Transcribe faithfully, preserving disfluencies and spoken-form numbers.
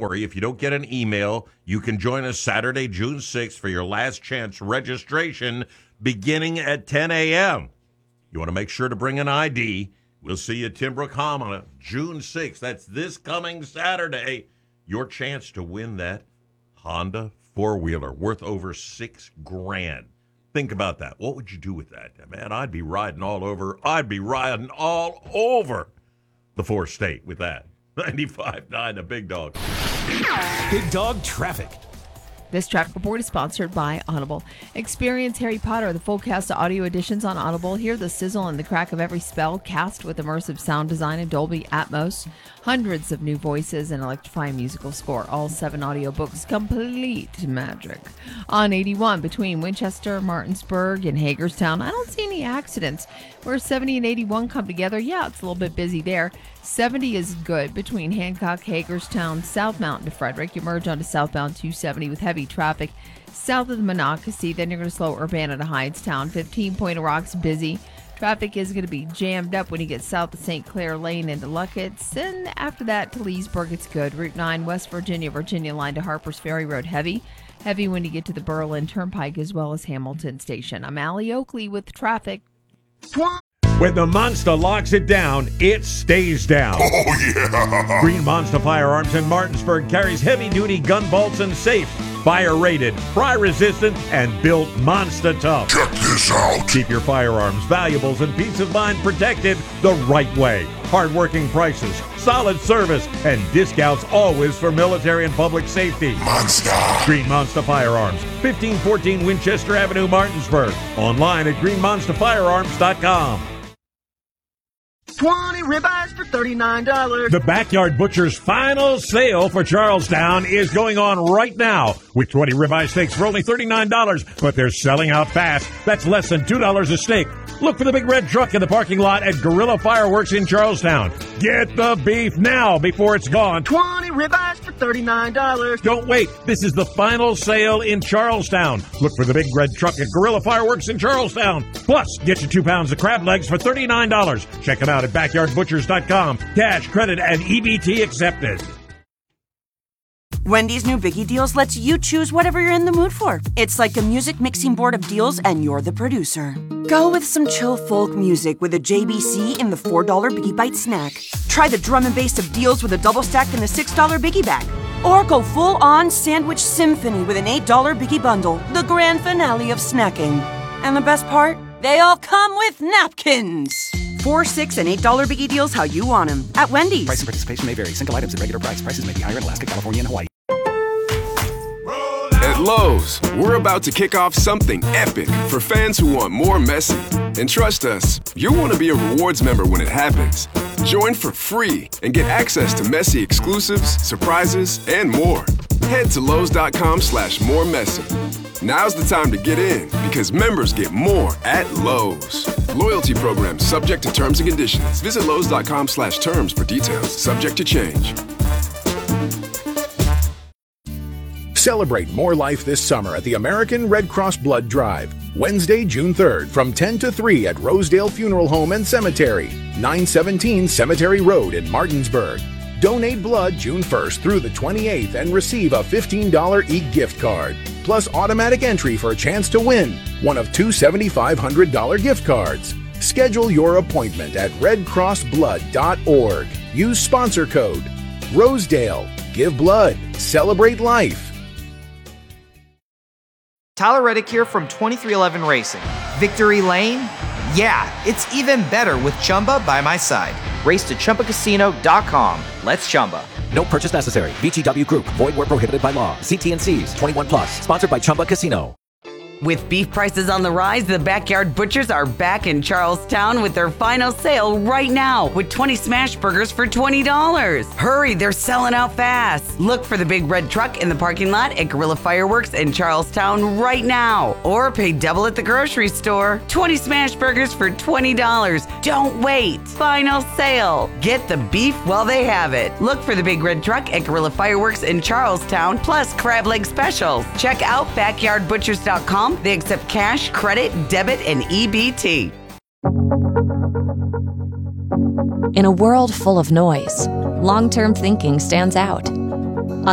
worry. If you don't get an email, you can join us Saturday, June sixth for your last chance registration beginning at ten a.m. You want to make sure to bring an I D. We'll see you at Timbrook Honda June sixth. That's this coming Saturday. Your chance to win that Honda four-wheeler worth over six grand. Think about that. What would you do with that? Man, I'd be riding all over. I'd be riding all over the four state with that. ninety-five point nine, the Big Dog. Big Dog Traffic. This traffic report is sponsored by Audible. Experience Harry Potter, the full cast of audio editions on Audible. Hear the sizzle and the crack of every spell, cast with immersive sound design and Dolby Atmos. Hundreds of new voices and electrifying musical score. All seven audiobooks, complete magic. On eighty-one, between Winchester, Martinsburg, and Hagerstown, I don't see any accidents. Where seventy and eighty-one come together, yeah, it's a little bit busy there. seventy is good between Hancock, Hagerstown, South Mountain to Frederick. You merge onto southbound two seventy with heavy traffic south of the Monocacy. Then you're going to slow Urbana to Hydetown. fifteen Point of Rock's busy. Traffic is going to be jammed up when you get south of Saint Clair Lane into Luckett's. And after that to Leesburg, it's good. Route nine, West Virginia, Virginia line to Harper's Ferry Road, heavy. Heavy when you get to the Berlin Turnpike as well as Hamilton Station. I'm Allie Oakley with traffic. When the Monster locks it down, it stays down. Oh, yeah! Green Monster Firearms in Martinsburg carries heavy-duty gun bolts and safes. Fire-rated, fry-resistant, and built monster tough. Check this out. Keep your firearms, valuables, and peace of mind protected the right way. Hard-working prices, solid service, and discounts always for military and public safety. Monster. Green Monster Firearms, fifteen fourteen Winchester Avenue, Martinsburg. Online at green monster firearms dot com. twenty ribeyes for thirty-nine dollars. The Backyard Butcher's final sale for Charlestown is going on right now with twenty ribeye steaks for only thirty-nine dollars, but they're selling out fast. That's less than two dollars a steak. Look for the big red truck in the parking lot at Gorilla Fireworks in Charlestown. Get the beef now before it's gone. twenty ribeyes for thirty-nine dollars. Don't wait. This is the final sale in Charlestown. Look for the big red truck at Gorilla Fireworks in Charlestown. Plus, get you two pounds of crab legs for thirty-nine dollars. Check them out at backyard butchers dot com. Cash, credit, and E B T accepted. Wendy's new Biggie Deals lets you choose whatever you're in the mood for. It's like a music mixing board of deals, and you're the producer. Go with some chill folk music with a J B C in the four dollar Biggie Bite snack. Try the drum and bass of deals with a double stack in the six dollar Biggie Bag. Or go full-on sandwich symphony with an eight dollar Biggie Bundle, the grand finale of snacking. And the best part? They all come with napkins. Four, six, and eight dollar Biggie Deals how you want them at Wendy's. Price and participation may vary. Single items at regular price. Prices may be higher in Alaska, California, and Hawaii. At Lowe's, we're about to kick off something epic for fans who want more Messi. And trust us, you'll want to be a rewards member when it happens. Join for free and get access to Messi exclusives, surprises, and more. Head to Lowe's.com slash more Messi. Now's the time to get in because members get more at Lowe's. Loyalty program subject to terms and conditions. Visit Lowe's.com slash terms for details. Subject to change. Celebrate more life this summer at the American Red Cross Blood Drive. Wednesday, June third, from ten to three at Rosedale Funeral Home and Cemetery, nine seventeen Cemetery Road in Martinsburg. Donate blood June first through the twenty-eighth and receive a fifteen dollar e-gift card, plus automatic entry for a chance to win one of two seven thousand five hundred dollars gift cards. Schedule your appointment at red cross blood dot org. Use sponsor code Rosedale. Give blood. Celebrate life. Tyler Reddick here from twenty-three eleven Racing. Victory Lane? Yeah, it's even better with Chumba by my side. Race to Chumba Casino dot com. Let's Chumba. No purchase necessary. V G W Group. Void where prohibited by law. See T and C's. twenty-one plus. Sponsored by Chumba Casino. With beef prices on the rise, the Backyard Butchers are back in Charlestown with their final sale right now with twenty smash burgers for twenty dollars. Hurry, they're selling out fast. Look for the big red truck in the parking lot at Gorilla Fireworks in Charlestown right now. Or pay double at the grocery store. twenty smash burgers for twenty dollars. Don't wait. Final sale. Get the beef while they have it. Look for the big red truck at Gorilla Fireworks in Charlestown, plus crab leg specials. Check out backyard butchers dot com. They accept cash, credit, debit, and E B T. In a world full of noise, long-term thinking stands out.